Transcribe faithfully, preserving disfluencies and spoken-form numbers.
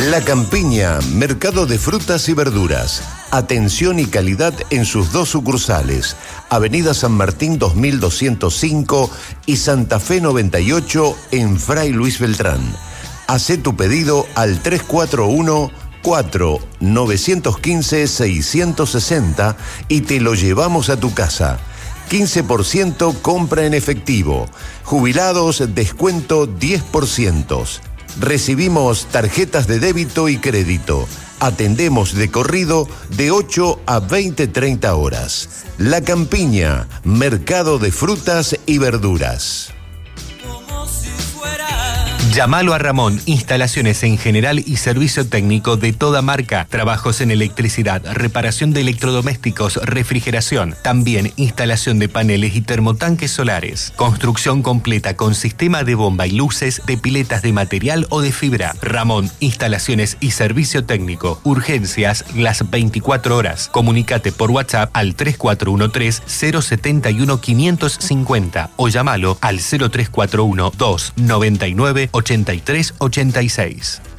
La Campiña, mercado de frutas y verduras. Atención y calidad en sus dos sucursales. Avenida San Martín dos mil doscientos cinco y Santa Fe noventa y ocho en Fray Luis Beltrán. Hacé tu pedido al tres cuatro uno, cuatro nueve uno cinco, seis seis cero y te lo llevamos a tu casa. quince por ciento compra en efectivo. Jubilados, descuento diez por ciento. Recibimos tarjetas de débito y crédito. Atendemos de corrido de ocho a veinte treinta horas. La Campiña, mercado de frutas y verduras. Llámalo a Ramón, instalaciones en general y servicio técnico de toda marca, trabajos en electricidad, reparación de electrodomésticos, refrigeración, también instalación de paneles y termotanques solares, construcción completa con sistema de bomba y luces, de piletas de material o de fibra. Ramón, instalaciones y servicio técnico, urgencias las veinticuatro horas. Comunícate por WhatsApp al tres cuatro uno tres, cero siete uno, cinco cinco cero o llámalo al cero tres cuatro uno, dos nueve nueve, ochenta y tres ochenta y seis.